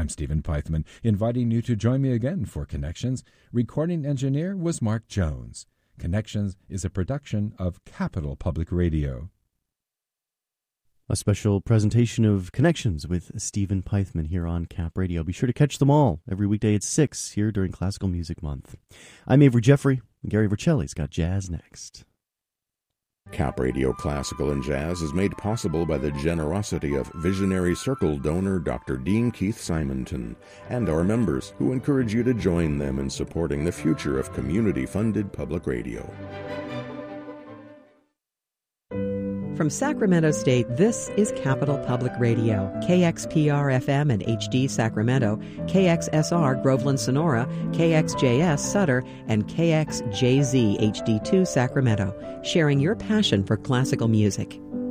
I'm Stephen Pythman, inviting you to join me again for Connections. Recording engineer was Mark Jones. Connections is a production of Capital Public Radio. A special presentation of Connections with Stephen Pythman here on Cap Radio. Be sure to catch them all every weekday at 6 here during Classical Music Month. I'm Avery Jeffrey, and Gary Vercelli's got jazz next. Cap Radio Classical and Jazz is made possible by the generosity of Visionary Circle donor Dr. Dean Keith Simonton and our members, who encourage you to join them in supporting the future of community-funded public radio. From Sacramento State, this is Capital Public Radio, KXPR-FM and HD Sacramento, KXSR Groveland Sonora, KXJS Sutter, and KXJZ HD2 Sacramento, sharing your passion for classical music.